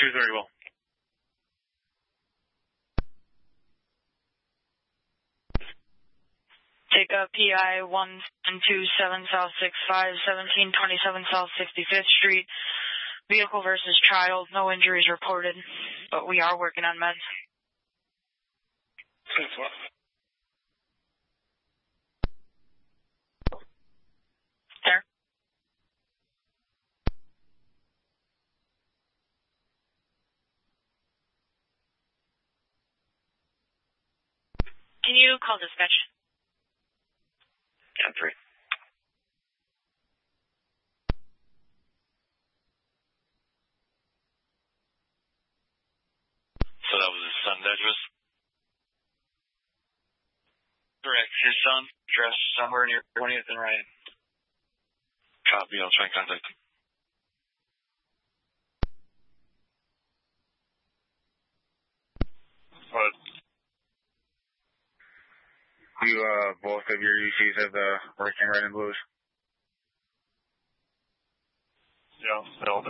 very well. Take up PI 1727 South 65, 1727 South 65th Street. Vehicle versus child. No injuries reported, but we are working on meds. There. Can you call dispatch? 10-3. So that was his son's address? Correct. His son, dressed somewhere near 20th and Ryan. Copy. I'll try and contact him. What? You, both of your UCs have the working red and blues? Yeah, they all do.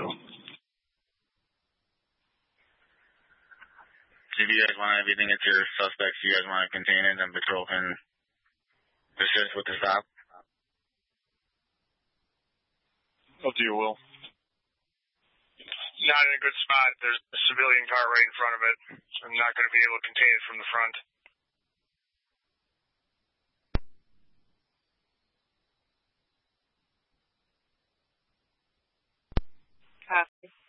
Do you guys want everything at your suspects? Do you guys want to contain it and patrol can assist with the stop? Up to your will. Not in a good spot. There's a civilian car right in front of it. I'm not going to be able to contain it from the front. Copy.